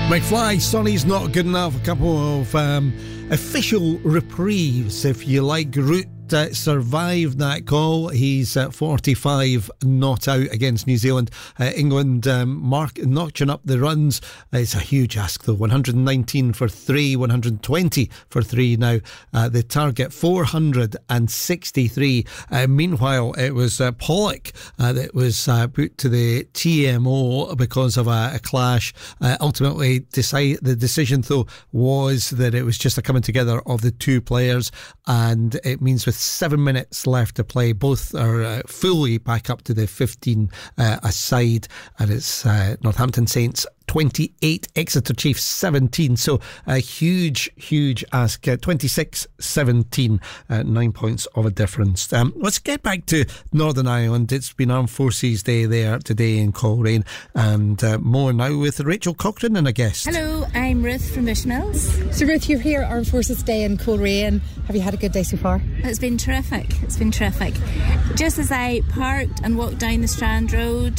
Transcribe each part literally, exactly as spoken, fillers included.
McFly, Sonny's Not Good Enough. A couple of um, official reprieves, if you like. Root uh, survived that call. He's uh, forty-five not out against New Zealand. Uh, England um, mark, notching up the runs. Uh, it's a huge ask though. one hundred nineteen for three, one hundred twenty for three now. Uh, the target four hundred sixty-three. Uh, meanwhile, it was uh, Pollock uh, that was uh, put to the T M O because of a, a clash. Uh, ultimately, decide, the decision though was that it was just a coming together of the two players, and it means with seven minutes left to play, both are uh, fully back up to the fifteen uh, aside, and it's uh, Northampton Saints twenty-eight, Exeter Chiefs seventeen. So a huge, huge ask. Uh, twenty-six seventeen, uh, nine points of a difference. Um, let's get back to Northern Ireland. It's been Armed Forces Day there today in Coleraine, and uh, more now with Rachel Cochrane and a guest. Hello, I'm Ruth from Bushmills. So Ruth, you're here at Armed Forces Day in Coleraine. Have you had a good day so far? It's been terrific. It's been terrific. Just as I parked and walked down the Strand Road,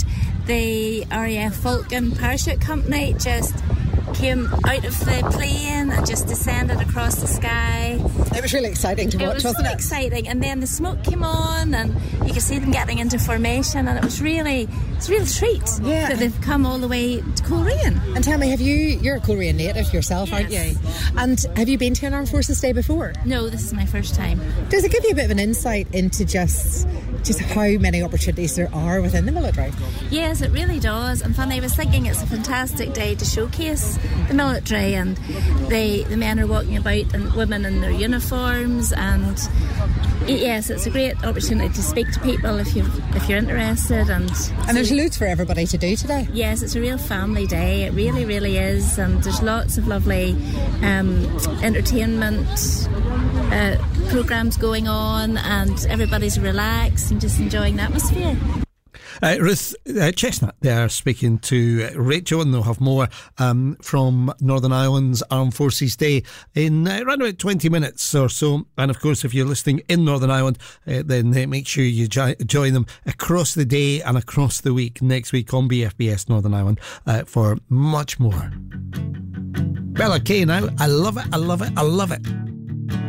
the R A F Falcon Parachute Company just came out of the plane and just descended across the sky. It was really exciting to watch, it was wasn't so it? exciting, and then the smoke came on and you could see them getting into formation, and it was really, it's a real treat yeah. that they've come all the way to Coleraine. And tell me, have you, you're a Coleraine native yourself, yes. aren't you? And have you been to an Armed Forces Day before? No, this is my first time. Does it give you a bit of an insight into just just how many opportunities there are within the military? Yes, it really does. And funny, I was thinking it's a fantastic day to showcase the military, and they, the men are walking about and women in their uniforms, and yes, it's a great opportunity to speak to people if you if you're interested, and and there's loads for everybody to do today. Yes, it's a real family day. It really, really is, and there's lots of lovely um, entertainment uh, programs going on, and everybody's relaxed and just enjoying the atmosphere. Uh, Ruth uh, Chestnut there speaking to Rachel, and they'll have more um, from Northern Ireland's Armed Forces Day in uh, around about twenty minutes or so. And of course, if you're listening in Northern Ireland, uh, then uh, make sure you jo- join them across the day and across the week next week on B F B S Northern Ireland uh, for much more. Bella Kay now. I love it, I love it, I love it.